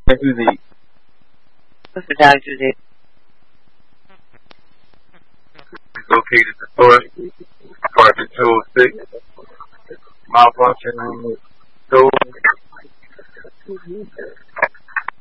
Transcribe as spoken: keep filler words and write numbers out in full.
Susie. What's the dog Susie? Located the source, apartment two oh six, malfunction on the stove.